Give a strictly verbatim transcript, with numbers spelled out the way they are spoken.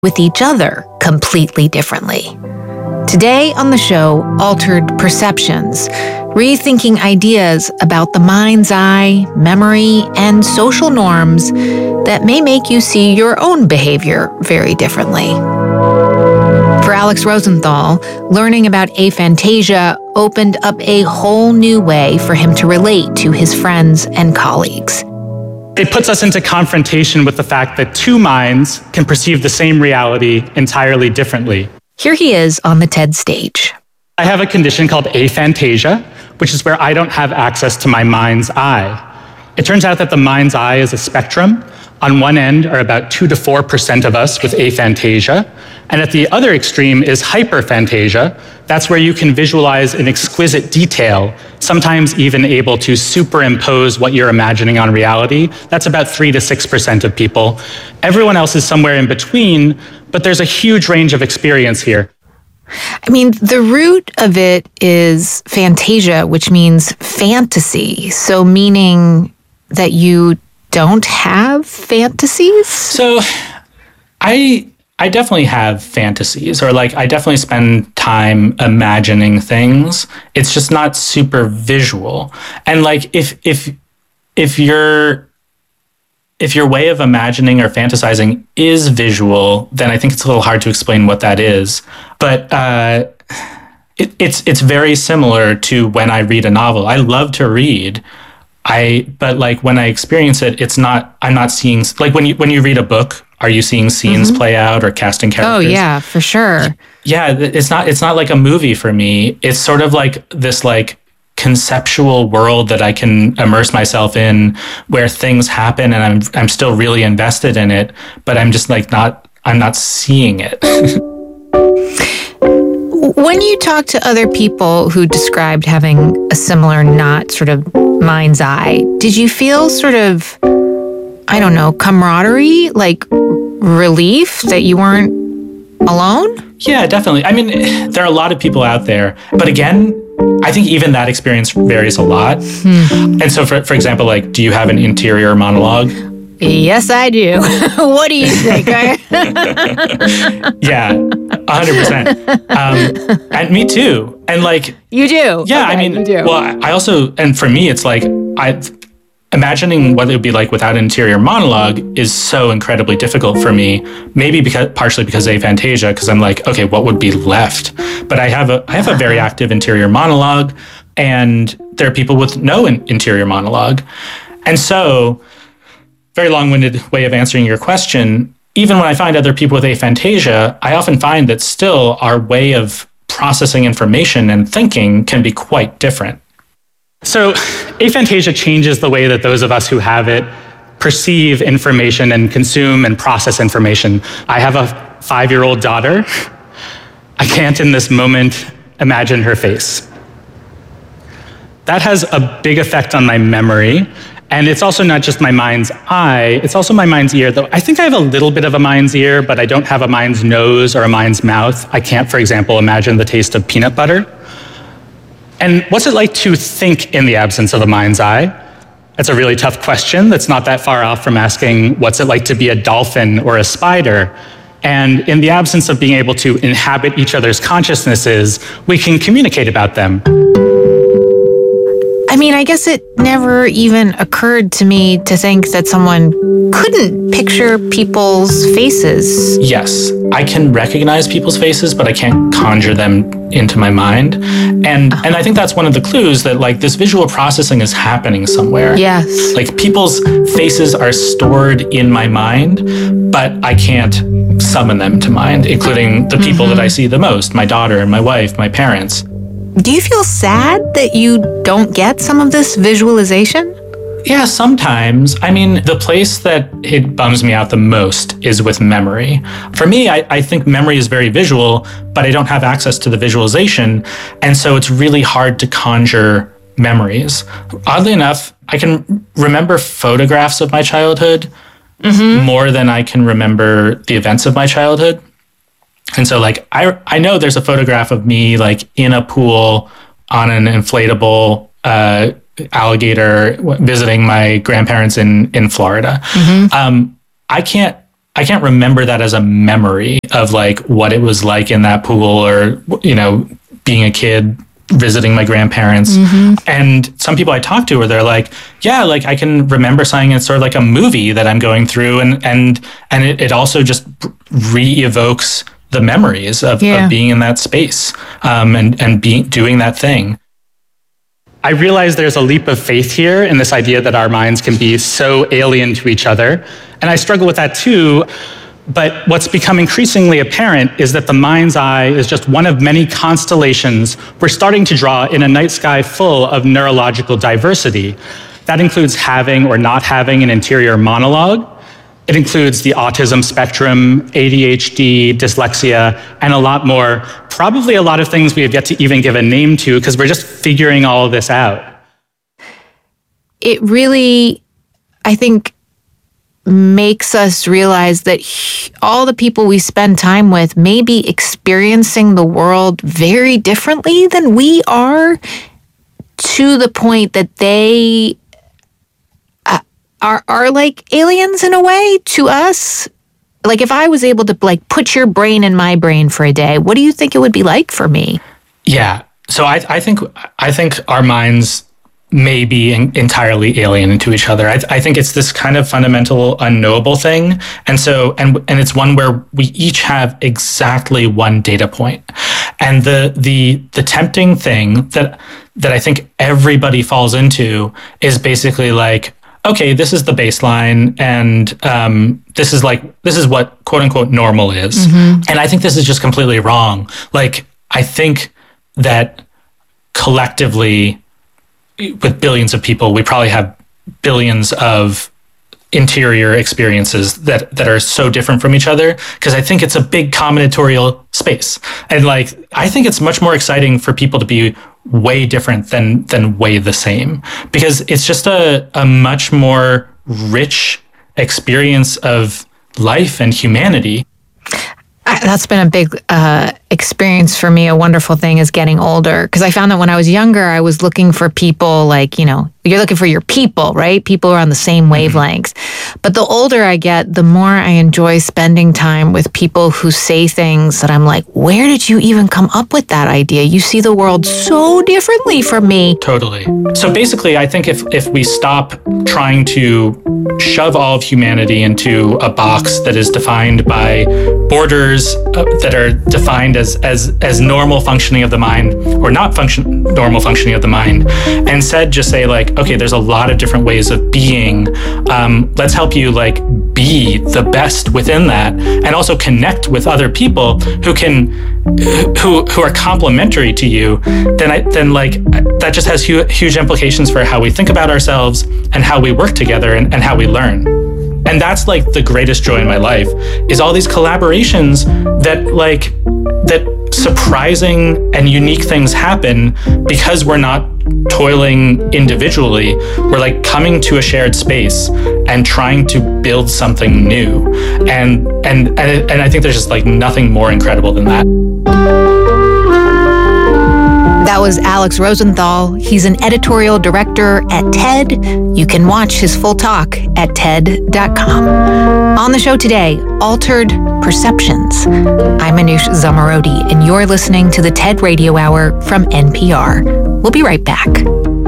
with each other completely differently. Today on the show, Altered Perceptions, rethinking ideas about the mind's eye, memory, and social norms that may make you see your own behavior very differently. For Alex Rosenthal, learning about aphantasia opened up a whole new way for him to relate to his friends and colleagues. It puts us into confrontation with the fact that two minds can perceive the same reality entirely differently. Here he is on the TED stage. I have a condition called aphantasia, which is where I don't have access to my mind's eye. It turns out that the mind's eye is a spectrum. On one end are about two to four percent of us with aphantasia, and at the other extreme is hyperphantasia. That's where you can visualize in exquisite detail, sometimes even able to superimpose what you're imagining on reality. That's about three to six percent of people. Everyone else is somewhere in between, but there's a huge range of experience here. I mean, the root of it is phantasia, which means fantasy. So meaning that you don't have fantasies? So I I definitely have fantasies, or like I definitely spend time imagining things. It's just not super visual. And like if if if your if your way of imagining or fantasizing is visual, then I think it's a little hard to explain what that is. But uh, it, it's it's very similar to when I read a novel. I love to read. I but like when I experience it, it's not. I'm not seeing like when you when you read a book. Are you seeing scenes mm-hmm. play out or casting characters? Oh yeah, for sure. Yeah, it's not. It's not like a movie for me. It's sort of like this like conceptual world that I can immerse myself in, where things happen, and I'm I'm still really invested in it, but I'm just like not. I'm not seeing it. When you talk to other people who described having a similar, not sort of mind's eye, did you feel sort of, I don't know, camaraderie, like relief that you weren't alone? Yeah, definitely. I mean, there are a lot of people out there, but again, I think even that experience varies a lot. Hmm. And so, for for example, like, do you have an interior monologue? Yes, I do. What do you think? Yeah, one hundred percent. Um, and me too. And like... You do? Yeah, okay, I mean, you do. well, I also, and for me, it's like, I imagining what it would be like without an interior monologue is so incredibly difficult for me. Maybe because partially because of aphantasia, because I'm like, okay, what would be left? But I have a I have a very active interior monologue, and there are people with no in- interior monologue. And so... very long-winded way of answering your question. Even when I find other people with aphantasia, I often find that still our way of processing information and thinking can be quite different. So aphantasia changes the way that those of us who have it perceive information and consume and process information. I have a five-year-old daughter. I can't in this moment imagine her face. That has a big effect on my memory. And it's also not just my mind's eye, it's also my mind's ear, though I think I have a little bit of a mind's ear, but I don't have a mind's nose or a mind's mouth. I can't, for example, imagine the taste of peanut butter. And what's it like to think in the absence of a mind's eye? That's a really tough question that's not that far off from asking what's it like to be a dolphin or a spider. And in the absence of being able to inhabit each other's consciousnesses, we can communicate about them. I mean, I guess it never even occurred to me to think that someone couldn't picture people's faces. Yes, I can recognize people's faces, but I can't conjure them into my mind. And uh-huh. and I think that's one of the clues that like this visual processing is happening somewhere. Yes. Like people's faces are stored in my mind, but I can't summon them to mind, including the people mm-hmm. that I see the most, my daughter and my wife, my parents. Do you feel sad that you don't get some of this visualization? Yeah, sometimes. I mean, the place that it bums me out the most is with memory. For me, I, I think memory is very visual, but I don't have access to the visualization. And so it's really hard to conjure memories. Oddly enough, I can remember photographs of my childhood mm-hmm. more than I can remember the events of my childhood. And so like, I I know there's a photograph of me like in a pool on an inflatable uh, alligator visiting my grandparents in, in Florida. Mm-hmm. Um, I can't I can't remember that as a memory of like what it was like in that pool, or, you know, being a kid visiting my grandparents. Mm-hmm. And some people I talk to where they're like, yeah, like I can remember something. It's sort of like a movie that I'm going through. And, and, and it, it also just re-evokes the memories of, yeah. of being in that space, um, and, and being, doing that thing. I realize there's a leap of faith here in this idea that our minds can be so alien to each other. And I struggle with that too. But what's become increasingly apparent is that the mind's eye is just one of many constellations we're starting to draw in a night sky full of neurological diversity. That includes having or not having an interior monologue. It includes the autism spectrum, A D H D, dyslexia, and a lot more. Probably a lot of things we have yet to even give a name to because we're just figuring all of this out. It really, I think, makes us realize that all the people we spend time with may be experiencing the world very differently than we are, to the point that they uh, are are like aliens in a way to us. Like if I was able to like put your brain in my brain for a day, what do you think it would be like for me? Yeah. So I, I think I think our minds may be in, entirely alien to each other. I, I think it's this kind of fundamental unknowable thing. And so, and and it's one where we each have exactly one data point. And the the the tempting thing that that I think everybody falls into is basically like, okay, this is the baseline, and um, this is like this is what quote unquote normal is. Mm-hmm. And I think this is just completely wrong. Like, I think that collectively, with billions of people, we probably have billions of interior experiences that, that are so different from each other, because I think it's a big combinatorial space. And like, I think it's much more exciting for people to be way different than than way the same, because it's just a, a much more rich experience of life and humanity. That's been a big uh, experience for me. A wonderful thing is getting older, because I found that when I was younger, I was looking for people like, you know, you're looking for your people, right? People who are on the same wavelengths. Mm-hmm. But the older I get, the more I enjoy spending time with people who say things that I'm like, where did you even come up with that idea? You see the world so differently from me. Totally. So basically, I think if, if we stop trying to shove all of humanity into a box that is defined by borders uh, that are defined as, as, as normal functioning of the mind or not function normal functioning of the mind, and instead just say like, okay, there's a lot of different ways of being. Um, let's help you like be the best within that, and also connect with other people who can, who who are complementary to you. Then I then like that just has hu- huge implications for how we think about ourselves and how we work together and, and how we learn. And that's like the greatest joy in my life, is all these collaborations that like that surprising and unique things happen because we're not toiling individually. We're like coming to a shared space and trying to build something new. And and and, and I think there's just like nothing more incredible than that. That was Alex Rosenthal. He's an editorial director at TED. You can watch his full talk at T E D dot com. On the show today, Altered Perceptions. I'm Manoush Zomorodi, and you're listening to the TED Radio Hour from N P R. We'll be right back.